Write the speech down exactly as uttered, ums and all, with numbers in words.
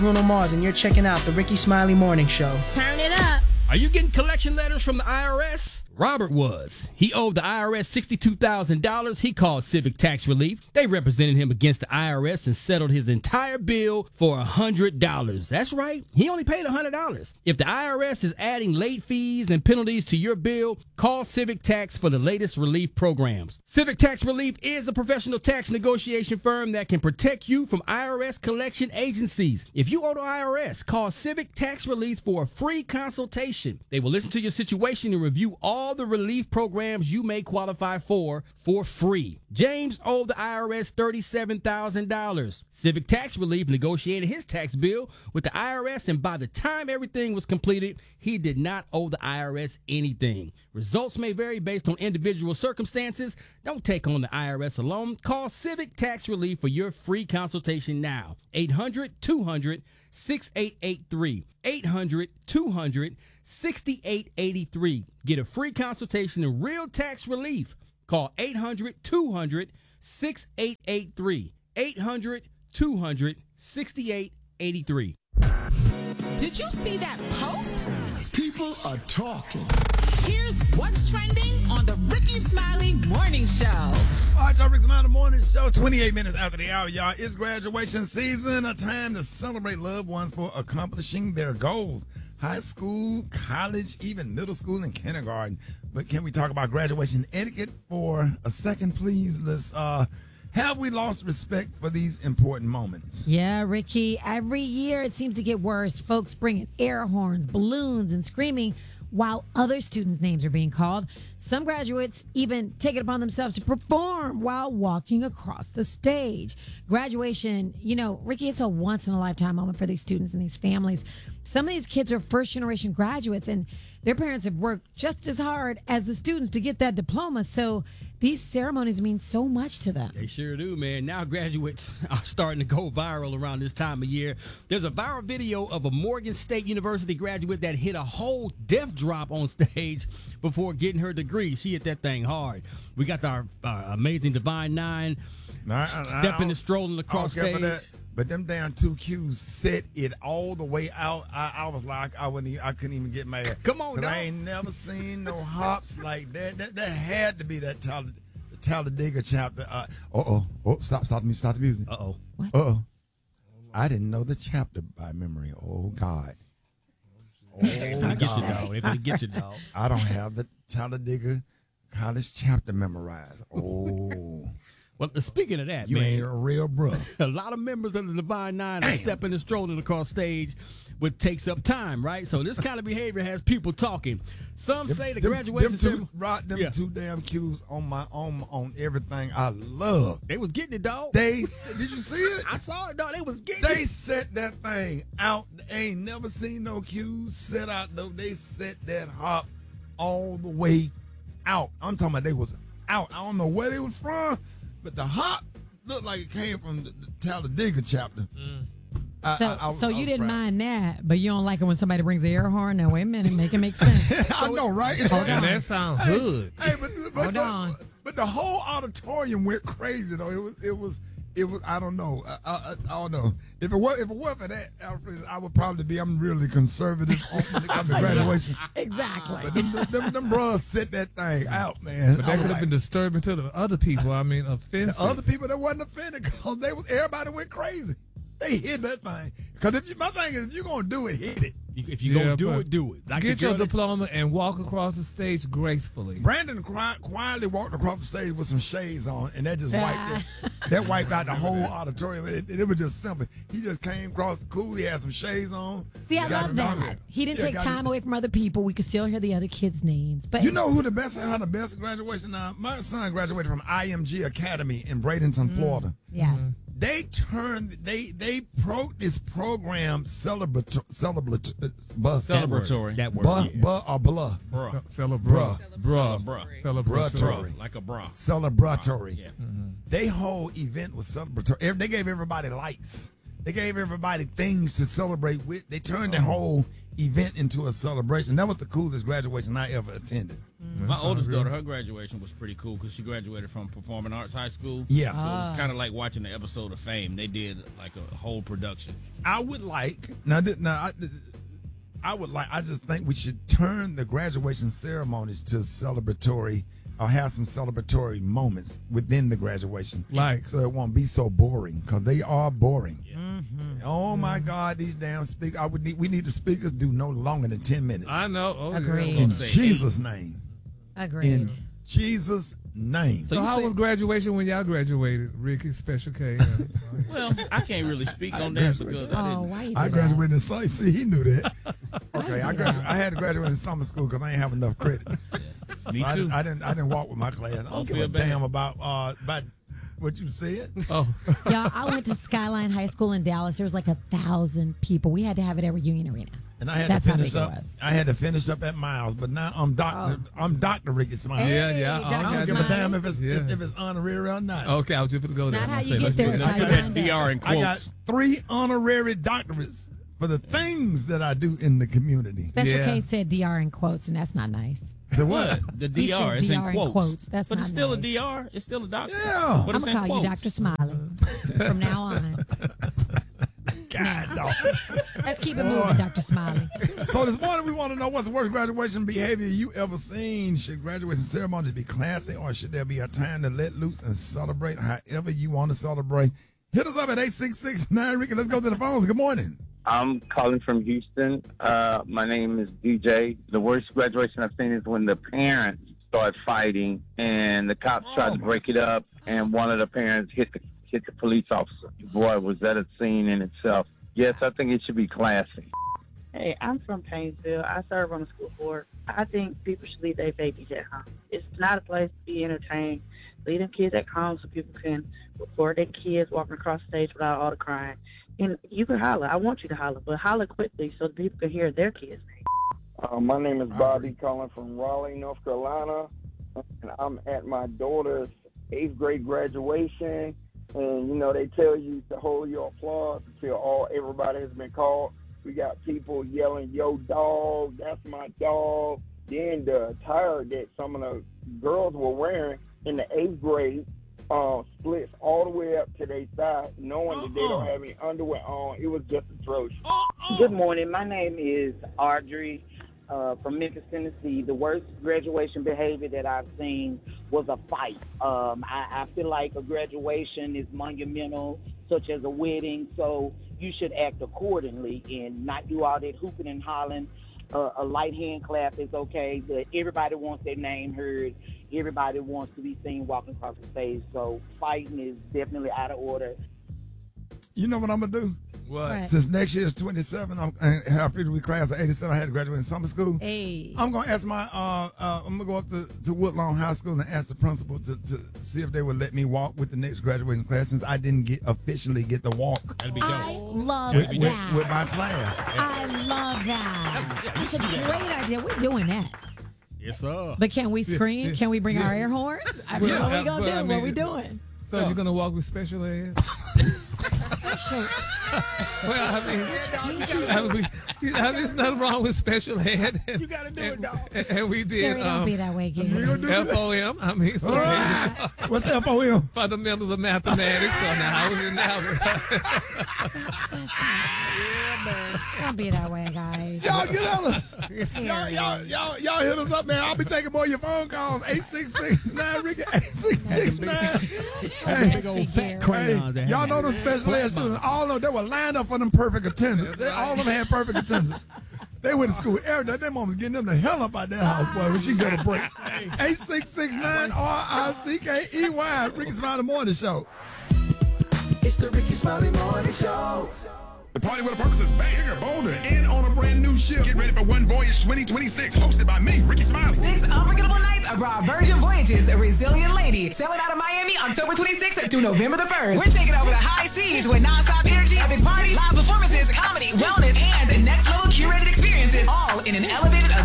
Bruno Mars, and you're checking out the Ricky Smiley Morning Show. Turn it up. Are you getting collection letters from the I R S? Robert was. He owed the I R S sixty-two thousand dollars. He called Civic Tax Relief. They represented him against the I R S and settled his entire bill for one hundred dollars. That's right. He only paid one hundred dollars. If the I R S is adding late fees and penalties to your bill, call Civic Tax for the latest relief programs. Civic Tax Relief is a professional tax negotiation firm that can protect you from I R S collection agencies. If you owe the I R S, call Civic Tax Relief for a free consultation. They will listen to your situation and review all the relief programs you may qualify for for free. James owed the I R S thirty-seven thousand dollars. Civic Tax Relief negotiated his tax bill with the I R S, and by the time everything was completed, he did not owe the I R S anything. Results may vary based on individual circumstances. Don't take on the I R S alone. Call Civic Tax Relief for your free consultation now. eight hundred two hundred sixty-eight eighty-three. eight hundred two hundred sixty-eight eighty-three. Get a free consultation and real tax relief. Call eight hundred two hundred sixty-eight eighty-three. eight hundred two hundred sixty-eight eighty-three. Did you see that post? People are talking. Here's what's trending on the Ricky Smiley Morning Show. All right, y'all, Ricky Smiley Morning Show, twenty-eight minutes after the hour, y'all. It's graduation season, a time to celebrate loved ones for accomplishing their goals. High school, college, even middle school and kindergarten. But can we talk about graduation etiquette for a second, please? Let's, uh, have we lost respect for these important moments? Yeah, Ricky, every year it seems to get worse. Folks bringing air horns, balloons, and screaming while other students' names are being called. Some graduates even take it upon themselves to perform while walking across the stage. Graduation, you know, Ricky, it's a once-in-a-lifetime moment for these students and these families. Some of these kids are first-generation graduates, and their parents have worked just as hard as the students to get that diploma, so these ceremonies mean so much to them. They sure do, man. Now graduates are starting to go viral around this time of year. There's a viral video of a Morgan State University graduate that hit a whole death drop on stage before getting her degree. She hit that thing hard. We got our uh, amazing Divine Nine Nah, stepping and strolling across I don't care stage. for that. But them damn two Qs set it all the way out. I, I was like, I wouldn't, even, I couldn't even get mad. Come on, 'Cause dog. I ain't never seen no hops like that. That that had to be that Tal- Talladega chapter. Uh oh, oh, stop, stop the music, stop the music. Uh oh. Uh oh. I didn't know the chapter by memory. Oh God. Oh They finna get you, God. dog. They finna get you, dog. I don't have the Talladega College chapter memorized. Oh. Well, speaking of that, You man, ain't a real bro. a lot of members of the Divine Nine are stepping and strolling across stage, which takes up time, right? So this kind of behavior has people talking. Some say the them, graduation them ceremony. two, Rod, them Yeah. two damn cues on my on on everything I love. They was getting it, dog. They s- did you see it? I saw it, dog. They was getting They it. set that thing out. They ain't never seen no cues set out though. They set that hop all the way out. I'm talking about they was out. I don't know where they was from, but the hop looked like it came from the, the Talladega chapter. Mm. I, So, I- I was- so I you was didn't proud. mind that, but you don't like it when somebody brings the air horn? Now, wait a minute, make it make sense. I know, right? Hold And on. that sounds good. Hey, but, but, Hold but, on. but the whole auditorium went crazy though. It was it was it was I don't know. I, I, I don't know. If it was if it wasn't for that, Alfred, I would probably be I'm really conservative on when it comes to graduation. Exactly. But them, them, them, them bros set that thing out, man. But I that was could have like, been disturbing to the other people. I mean, offensive. the other people that wasn't offended because they was everybody went crazy. They hit that thing. Because if you, my thing is, if you're gonna do it, hit it. If you Yeah, gonna do but it, do it. Like Get the your girl that- diploma and walk across the stage gracefully. Brandon qui- quietly walked across the stage with some shades on, and that just wiped it. That wiped out the whole auditorium. It, it, it was just simple. He just came across the cool. He had some shades on. See, I Got love him down that. there. He didn't Yeah, take got time him. away from other people. We could still hear the other kids' names. But You know who the best had the best graduation? Uh, my son graduated from I M G Academy in Bradenton, Florida. yeah. They turned they they pro this program celebratory celebratory uh, Celebratory. That word. buh, yeah. buh or blah Bruh. Celebrate. Bruh. Bruh. Bruh. Celebratory. Like a bra. celebratory. Yeah. They whole event was celebratory. Every- They gave everybody lights. They gave everybody things to celebrate with. They turned the whole event into a celebration. That was the coolest graduation I ever attended. My oldest daughter, her graduation was pretty cool because she graduated from Performing Arts High School. Yeah. So it was kind of like watching the episode of Fame. They did like a whole production. I would like now. th- Now, I, I would like. I just think we should turn the graduation ceremonies to celebratory, or have some celebratory moments within the graduation, Like? so it won't be so boring because they are boring. Oh my God, these damn speakers! I would need. We need the speakers do no longer than ten minutes. I know. Oh, yeah. Agreed. In say Jesus' name. Agreed. In Jesus' name. So you how say- was graduation when y'all graduated, Ricky, Special K? Well, I can't really speak on that graduated. because I oh, didn't. why you do I that? graduated in sight. See, he knew that. Okay, I do gradu- that? I had to graduate in summer school because I ain't have enough credit. Me So I, too. didn't, I didn't. I didn't walk with my class. I don't, Don't give feel a bad. damn about uh about what you said. Oh, Y'all, I went to Skyline High School in Dallas. There was like a thousand people. We had to have it at Reunion Arena. And I had That's to how finish big it up. was. I had to finish up at Miles, but now I'm Doctor. I'm Doctor Ricky Smiley. Hey, Yeah, yeah. Doctor I I don't got give a Smiley. damn if it's Yeah. if, if it's honorary or not. okay. I was just going to go there. Not I'm how gonna you say, get let's there, put it's that- how you Put that find D R out. in I got quotes. three honorary doctorates for the things that I do in the community. Special Yeah. K said D R in quotes, and that's not nice. So what? The He D R said is D in R in quotes. quotes. That's but not it's still a nice. D R. It's still a doctor. Yeah. But I'm it's going to in call you quotes. Doctor Smiley from now on. God, dog. Let's keep it moving, Doctor Smiley. So this morning we want to know what's the worst graduation behavior you ever seen. Should graduation ceremonies be classy, or should there be a time to let loose and celebrate however you want to celebrate? Hit us up at eight six six nine Ricky. Let's go to the phones. Good morning. I'm calling from Houston. Uh, my name is D J. The worst graduation I've seen is when the parents start fighting and the cops Oh, tried to my break it up, and one of the parents hit the hit the police officer. Boy, was that a scene in itself. Yes, I think it should be classy. Hey, I'm from Painesville. I serve on the school board. I think people should leave their babies at home. It's not a place to be entertained. Leave them kids at home so people can record their kids walking across the stage without all the crying. And you can holler. I want you to holler, but holler quickly so the people can hear their kids. Uh, my name is Bobby, calling from Raleigh, North Carolina, and I'm at my daughter's eighth grade graduation. And you know they tell you to hold your applause until all everybody has been called. We got people yelling, "Yo, dog! That's my dog!" Then the attire that some of the girls were wearing in the eighth grade uh, splits all the way up to their thigh, knowing that they don't have any underwear on. It was just atrocious. Good morning. My name is Audrey uh, from Memphis, Tennessee. The worst graduation behavior that I've seen was a fight. Um, I, I feel like a graduation is monumental, such as a wedding, so you should act accordingly and not do all that hooping and hollering. Uh, a light hand clap is okay, but everybody wants their name heard. Everybody wants to be seen walking across the stage, so fighting is definitely out of order. You know what I'm gonna do? What? Since next year is twenty-seven, I'm I have free week class at eighty-seven. I had to graduate in summer school. Hey. I'm gonna ask my uh, uh I'm gonna go up to, to Woodlawn High School and ask the principal to, to see if they would let me walk with the next graduating class since I didn't get officially get the walk That'd be I dope. love with, be with, that. with my class. I love that. That's a great idea. We're doing that. Yes, sir. But can we scream? yeah, Can we bring our yeah. air horns? I mean, Well, what yeah, we gonna but do? I what mean- we doing? So you're going to walk with special ed? Well, I mean, I mean, we, I mean, there's nothing wrong with special ed. And, You gotta do and, it, dog. And, and we did Gary, don't be um, that way, You Gary. gonna do F that? O M. I mean, so All right. What's F O M? fundamentals of mathematics. So now I was in that. Don't be that way, guys. Y'all get on us. Y'all, Gary. y'all, y'all, y'all hit us up, man. I'll be taking more of your phone calls. eight six six nine Ricky, eight six six nine. Big old fat Gary. crayons Hey, that y'all have know that. the special ed students. All of them, they were lined up for them perfect attendance. They, all of them had perfect attendance. They went to school every day. Their mom was getting them the hell up out that house, boy, when she get a break. eight six six nine R I C K E Y, Ricky Smiley Morning Show. It's the Ricky Smiley Morning Show. The Party with a Purpose is back, bigger, bolder, and on a brand new ship. Get ready for One Voyage twenty twenty-six, hosted by me, Ricky Smiley. Six unforgettable nights of our Virgin Voyages, a resilient lady. Sailing out of Miami October twenty-sixth through November the first. We're taking over the high seas with nonstop energy, epic parties, live performances, comedy, wellness, and next level curated experiences, all in an elevated